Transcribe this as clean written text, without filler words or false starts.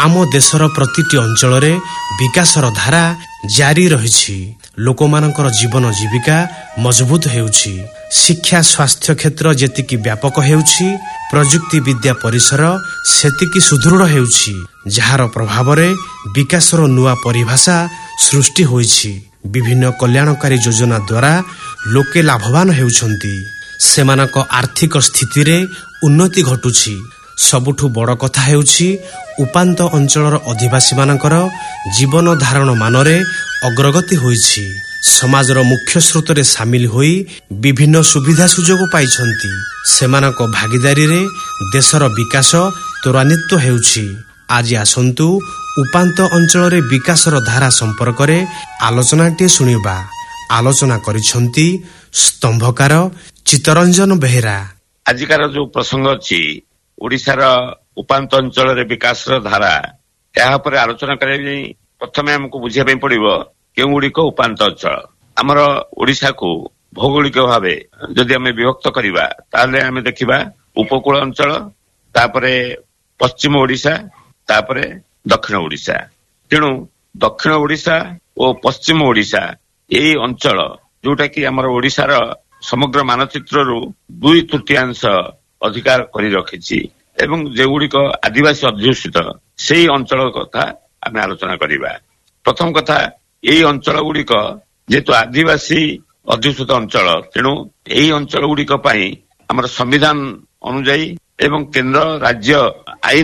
ଆମ ଦେଶର ପ୍ରତିଟି ଅଞ୍ଚଳରେ ବିକାଶର ଧାରା ଜାରି ରହିଛି। ଲୋକମାନଙ୍କର ଜୀବନ ଜୀବିକା ମଜବୁତ ହେଉଛି। ଶିକ୍ଷା ସ୍ୱାସ୍ଥ୍ୟ କ୍ଷେତ୍ର ଯେତିକି ବ୍ୟାପକ ହେଉଛି, ପ୍ରଯୁକ୍ତି ବିଦ୍ୟା ପରିସର ସେତିକି ସୁଦୃଢ଼ ହେଉଛି, ଯାହାର ପ୍ରଭାବରେ ବିକାଶର ନୂଆ ପରିଭାଷା ସୃଷ୍ଟି ହୋଇଛି। ବିଭିନ୍ନ କଲ୍ୟାଣକାରୀ ଯୋଜନା ଦ୍ୱାରା ଲୋକେ ଲାଭବାନ ହେଉଛନ୍ତି। ସେମାନଙ୍କ ଆର୍ଥିକ ସ୍ଥିତିରେ ଉନ୍ନତି ଘଟୁଛି। ସବୁଠୁ ବଡ଼ କଥା ହେଉଛି ଉପାନ୍ତ ଅଞ୍ଚଳର ଅଧିବାସୀମାନଙ୍କର ଜୀବନ ଧାରଣ ମାନରେ ଅଗ୍ରଗତି ହୋଇଛି। ସମାଜର ମୁଖ୍ୟ ସ୍ରୋତରେ ସାମିଲ ହୋଇ ବିଭିନ୍ନ ସୁବିଧା ସୁଯୋଗ ପାଇଛନ୍ତି। ସେମାନଙ୍କ ଭାଗିଦାରୀରେ ଦେଶର ବିକାଶ ତ୍ୱରାନ୍ୱିତ ହେଉଛି। ଆଜି ଆସନ୍ତୁ ଉପାନ୍ତ ଅଞ୍ଚଳରେ ବିକାଶର ଧାରା ସମ୍ପର୍କରେ ଆଲୋଚନାଟିଏ ଶୁଣିବା। ଆଲୋଚନା କରିଛନ୍ତି ସ୍ତମ୍ଭକାର ଚିତ୍ତରଞ୍ଜନ ବେହେରା। ଆଜିକାର ଯୋଉ ପ୍ରସଙ୍ଗ ଅଛି ଓଡ଼ିଶାର ଉପାନ୍ତ ଅଞ୍ଚଳରେ ବିକାଶର ଧାରା, ଏହା ଉପରେ ଆଲୋଚନା କରିବା ପାଇଁ ପ୍ରଥମେ ଆମକୁ ବୁଝିବା ପାଇଁ ପଡିବ କେଉଁଗୁଡ଼ିକ ଉପାନ୍ତ ଅଞ୍ଚଳ। ଆମର ଓଡ଼ିଶାକୁ ଭୌଗୋଳିକ ଭାବେ ଯଦି ଆମେ ବିଭକ୍ତ କରିବା ତାହେଲେ ଆମେ ଦେଖିବା ଉପକୂଳ ଅଞ୍ଚଳ, ତାପରେ ପଶ୍ଚିମ ଓଡ଼ିଶା, ତାପରେ ଦକ୍ଷିଣ ଓଡ଼ିଶା। ତେଣୁ ଦକ୍ଷିଣ ଓଡ଼ିଶା ଓ ପଶ୍ଚିମ ଓଡ଼ିଶା ଏହି ଅଞ୍ଚଳ ଯୋଉଟା କି ଆମର ଓଡ଼ିଶାର ସମଗ୍ର ମାନଚିତ୍ରରୁ 2/3 ଅଧିକାର କରି ରଖିଛି ଏବଂ ଯେଉଁଗୁଡ଼ିକ ଆଦିବାସୀ ଅଧ୍ୟୁଷିତ ସେହି ଅଞ୍ଚଳ କଥା ଆମେ ଆଲୋଚନା କରିବା। ପ୍ରଥମ କଥା, ଏହି ଅଞ୍ଚଳ ଗୁଡ଼ିକ ଯେହେତୁ ଆଦିବାସୀ ଅଧ୍ୟୁଷିତ ଅଞ୍ଚଳ, ତେଣୁ ଏହି ଅଞ୍ଚଳ ଗୁଡ଼ିକ ପାଇଁ ଆମର ସମ୍ବିଧାନ ଅନୁଯାୟୀ ଏବଂ କେନ୍ଦ୍ର ରାଜ୍ୟ